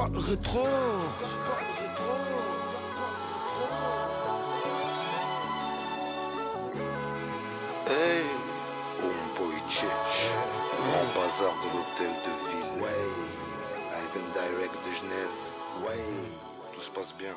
parle rétro. Hey, Homeboy Tchetch, le grand bazar de l'hôtel de ville. Ouais, live and direct de Genève. Ouais, tout se passe bien.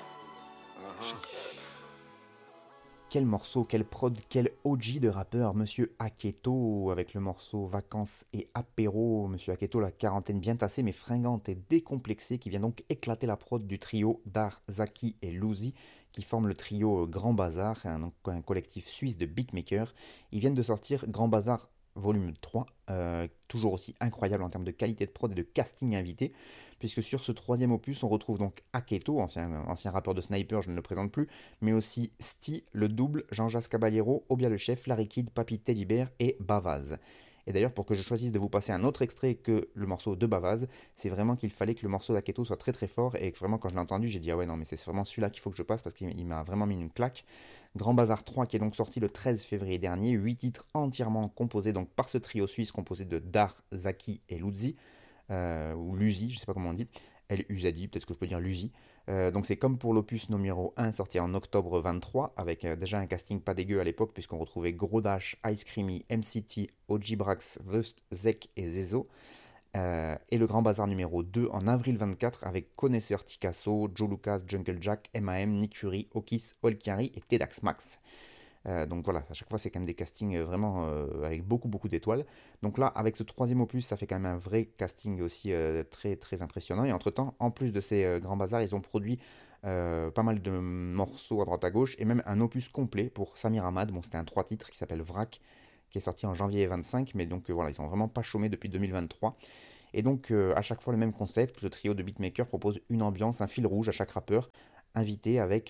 Quel morceau, quel prod, quel OG de rappeur, Monsieur Aketo, avec le morceau Vacances et Apéro. Monsieur Aketo, la quarantaine bien tassée mais fringante et décomplexée, qui vient donc éclater la prod du trio Dar, Zaki et Louzi, qui forment le trio Grand Bazar, un collectif suisse de beatmakers. Ils viennent de sortir Grand Bazar volume 3, toujours aussi incroyable en termes de qualité de prod et de casting invité, puisque sur ce troisième opus, on retrouve donc Aketo, ancien rappeur de Sniper, je ne le présente plus, mais aussi Sti, le double, Jean-Jacques Caballero, Obia le chef, Larry Kid, Papy Teddy Bear et Bavaz. Et d'ailleurs, pour que je choisisse de vous passer un autre extrait que le morceau de Bavaz, c'est vraiment qu'il fallait que le morceau d'Aketo soit très très fort, et que vraiment quand je l'ai entendu, j'ai dit ah ouais non mais c'est vraiment celui-là qu'il faut que je passe parce qu'il m'a vraiment mis une claque. Grand Bazar 3 qui est donc sorti le 13 février dernier, 8 titres entièrement composés donc par ce trio suisse composé de Dar, Zaki et Louzi, ou Luzi, je sais pas comment on dit, L-Uzadi, peut-être que je peux dire Luzi. Donc c'est comme pour l'opus numéro 1 sorti en octobre 23, avec déjà un casting pas dégueu à l'époque, puisqu'on retrouvait Gros Dash, Ice Creamy, MCT, OG Brax, Vust, Zek et Zezo. Et le Grand Bazar numéro 2 en avril 24 avec Connaisseur Ticasso, Joe Lucas, Jungle Jack, M.A.M, Nick Fury, Okis, Olkari et Tedax Max. Donc voilà, à chaque fois c'est quand même des castings vraiment avec beaucoup d'étoiles. Donc là, avec ce troisième opus, ça fait quand même un vrai casting aussi très très impressionnant. Et entre-temps, en plus de ces grands bazars, ils ont produit pas mal de morceaux à droite à gauche et même un opus complet pour Samir Hamad. Bon, c'était un 3 titres qui s'appelle Vrac, qui est sorti en janvier 25, mais donc voilà, ils ont vraiment pas chômé depuis 2023. Et donc à chaque fois le même concept, le trio de beatmakers propose une ambiance, un fil rouge à chaque rappeur invité avec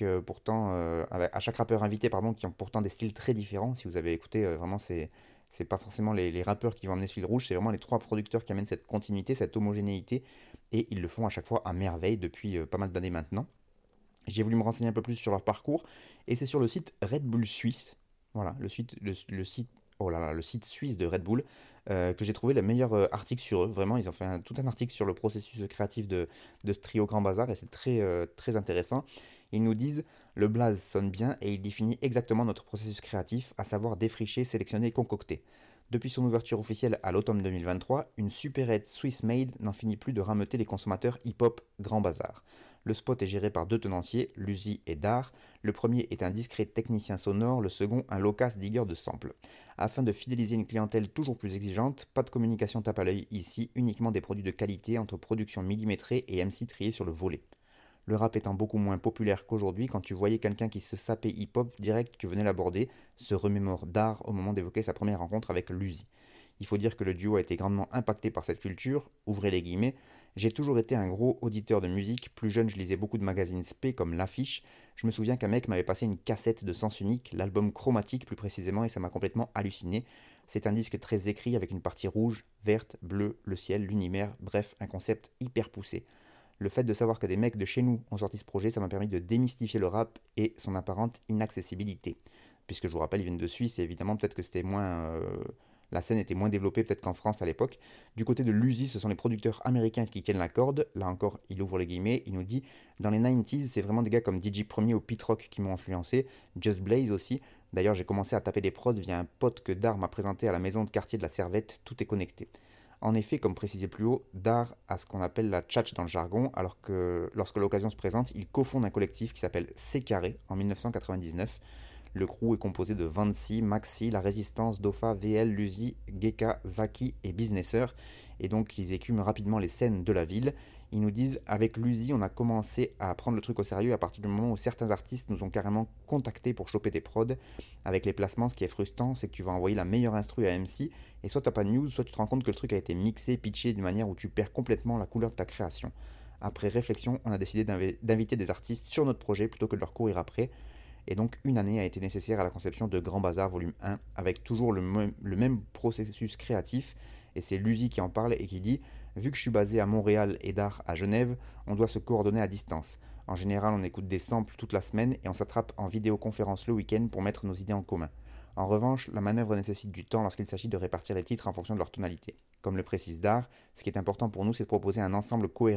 à chaque rappeur invité pardon, qui ont pourtant des styles très différents. Si vous avez écouté vraiment c'est pas forcément les rappeurs qui vont amener ce fil rouge, c'est vraiment les trois producteurs qui amènent cette continuité, cette homogénéité, et ils le font à chaque fois à merveille depuis pas mal d'années maintenant. J'ai voulu me renseigner un peu plus sur leur parcours, et c'est sur le site Red Bull Suisse, voilà, le site oh là là, le site suisse de Red Bull, que j'ai trouvé le meilleur article sur eux. Vraiment, ils ont fait tout un article sur le processus créatif de ce trio Grand Bazar, et c'est très intéressant. Ils nous disent le blaze sonne bien et il définit exactement notre processus créatif, à savoir défricher, sélectionner et concocter. Depuis son ouverture officielle à l'automne 2023, une supérette Swiss Made n'en finit plus de rameuter les consommateurs hip-hop Grand Bazar. Le spot est géré par deux tenanciers, Luzi et Dar. Le premier est un discret technicien sonore, le second un loquace digueur de samples. Afin de fidéliser une clientèle toujours plus exigeante, pas de communication tape à l'œil ici, uniquement des produits de qualité entre production millimétrée et MC triés sur le volet. Le rap étant beaucoup moins populaire qu'aujourd'hui, quand tu voyais quelqu'un qui se sapait hip-hop, direct tu venais l'aborder, se remémore Dar au moment d'évoquer sa première rencontre avec Luzi. Il faut dire que le duo a été grandement impacté par cette culture, ouvrez les guillemets. J'ai toujours été un gros auditeur de musique, plus jeune je lisais beaucoup de magazines spé comme L'Affiche. Je me souviens qu'un mec m'avait passé une cassette de Sens Unique, l'album Chromatique plus précisément, et ça m'a complètement halluciné. C'est un disque très écrit avec une partie rouge, verte, bleue, le ciel, l'univers, bref, un concept hyper poussé. Le fait de savoir que des mecs de chez nous ont sorti ce projet, ça m'a permis de démystifier le rap et son apparente inaccessibilité. Puisque je vous rappelle, ils viennent de Suisse et évidemment peut-être que c'était moins... la scène était moins développée peut-être qu'en France à l'époque. Du côté de l'Uzi, ce sont les producteurs américains qui tiennent la corde. Là encore, il ouvre les guillemets, il nous dit « Dans les 90s, c'est vraiment des gars comme DJ Premier ou Pete Rock qui m'ont influencé, Just Blaze aussi. D'ailleurs, j'ai commencé à taper des prods via un pote que Dar m'a présenté à la maison de quartier de la Servette, tout est connecté. » En effet, comme précisé plus haut, Dar a ce qu'on appelle la tchatch dans le jargon, alors que lorsque l'occasion se présente, il cofonde un collectif qui s'appelle C Carré en 1999. Le crew est composé de Vancy, Maxi, La Résistance, Dofa, VL, Luzi, Geka, Zaki et Businesser. Et donc ils écument rapidement les scènes de la ville. Ils nous disent, avec Luzi, on a commencé à prendre le truc au sérieux à partir du moment où certains artistes nous ont carrément contactés pour choper des prods. Avec les placements, ce qui est frustrant, c'est que tu vas envoyer la meilleure instru à MC, et soit t'as pas de news, soit tu te rends compte que le truc a été mixé, pitché d'une manière où tu perds complètement la couleur de ta création. Après réflexion, on a décidé d'inviter des artistes sur notre projet plutôt que de leur courir après. Et donc une année a été nécessaire à la conception de Grand Bazar volume 1, avec toujours le même processus créatif, et c'est Luzi qui en parle et qui dit « Vu que je suis basé à Montréal et Dar à Genève, on doit se coordonner à distance. En général, on écoute des samples toute la semaine et on s'attrape en vidéoconférence le week-end pour mettre nos idées en commun. En revanche, la manœuvre nécessite du temps lorsqu'il s'agit de répartir les titres en fonction de leur tonalité. Comme le précise Dar, ce qui est important pour nous, c'est de proposer un ensemble cohérent.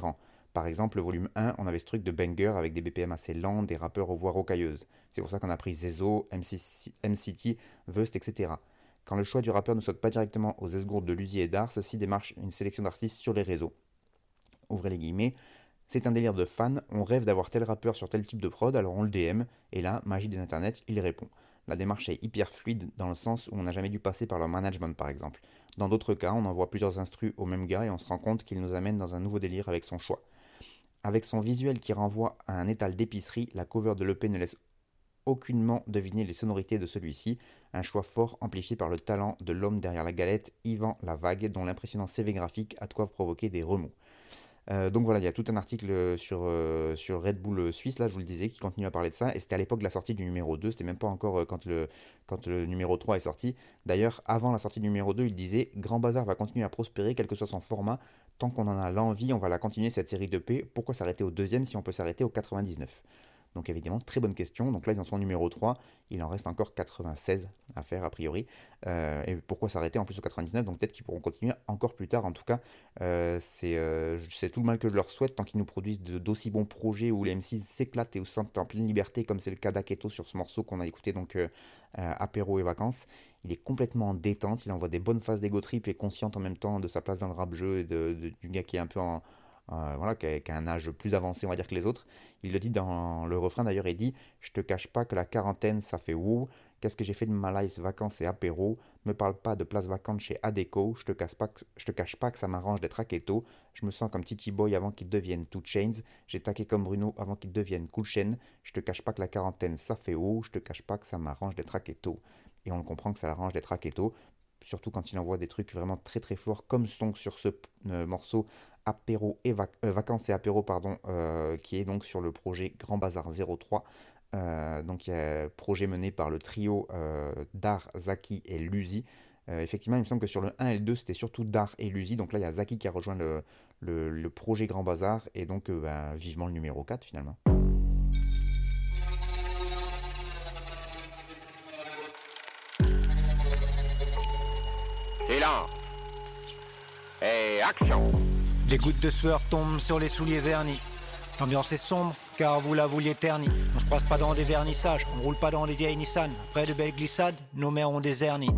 Par exemple, le volume 1, on avait ce truc de banger avec des BPM assez lents, des rappeurs aux voix rocailleuses. C'est pour ça qu'on a pris Zezo, MCT, Vust, etc. Quand le choix du rappeur ne saute pas directement aux esgourdes de Luzi et Dar, ceci démarche une sélection d'artistes sur les réseaux. Ouvrez les guillemets. C'est un délire de fan, on rêve d'avoir tel rappeur sur tel type de prod, alors on le DM, et là, magie des internets, il répond. La démarche est hyper fluide dans le sens où on n'a jamais dû passer par leur management par exemple. Dans d'autres cas, on envoie plusieurs instrus au même gars et on se rend compte qu'il nous amène dans un nouveau délire avec son choix. Avec son visuel qui renvoie à un étal d'épicerie, la cover de l'EP ne laisse aucunement deviner les sonorités de celui-ci, un choix fort amplifié par le talent de l'homme derrière la galette, Yvan Lavague, dont l'impressionnant CV graphique a de quoi provoquer des remous. Donc voilà, il y a tout un article sur Red Bull Suisse, là je vous le disais, qui continue à parler de ça, et c'était à l'époque de la sortie du numéro 2, c'était même pas encore quand le numéro 3 est sorti. D'ailleurs, avant la sortie du numéro 2, il disait « Grand Bazar va continuer à prospérer, quel que soit son format, tant qu'on en a l'envie, on va la continuer cette série d'EP, pourquoi s'arrêter au deuxième si on peut s'arrêter au 99 ?» Donc évidemment, très bonne question. Donc là, ils en sont au numéro 3. Il en reste encore 96 à faire, a priori. Et pourquoi s'arrêter en plus au 99 ? Donc peut-être qu'ils pourront continuer encore plus tard. En tout cas, c'est tout le mal que je leur souhaite tant qu'ils nous produisent d'aussi bons projets où les MC s'éclatent et où se sentent en pleine liberté, comme c'est le cas d'Aketo sur ce morceau qu'on a écouté, donc Apéro et Vacances. Il est complètement en détente. Il envoie des bonnes phases d'ego trip et consciente en même temps de sa place dans le rap-jeu et du gars qui est un peu qui a un âge plus avancé, on va dire, que les autres. Il le dit dans le refrain d'ailleurs, il dit « Je te cache pas que la quarantaine, ça fait wouh. Qu'est-ce que j'ai fait de ma life, vacances et apéro. Me parle pas de place vacante chez Adecco. Je te cache pas que ça m'arrange d'être Aketo. Je me sens comme Titi Boy avant qu'il devienne 2 Chainz. J'ai taqué comme Bruno avant qu'il devienne Cool Chain. Je te cache pas que la quarantaine, ça fait wouh. Je te cache pas que ça m'arrange d'être Aketo. » Et on le comprend que ça l'arrange d'être Aketo. Surtout quand il envoie des trucs vraiment très très forts, comme sont sur ce morceau Apéro et Vacances et Apéro, qui est donc sur le projet Grand Bazar 03. Donc il y a un projet mené par le trio Dar, Zaki et Luzi. Effectivement, il me semble que sur le 1 et le 2, c'était surtout Dar et Luzi. Donc là, il y a Zaki qui a rejoint le projet Grand Bazar. Et donc, vivement le numéro 4 finalement. Silence. Et action. Des gouttes de sueur tombent sur les souliers vernis. L'ambiance est sombre, car vous la vouliez ternie. On se croise pas dans des vernissages, on roule pas dans des vieilles Nissan. Après de belles glissades, nos mères ont des hernies.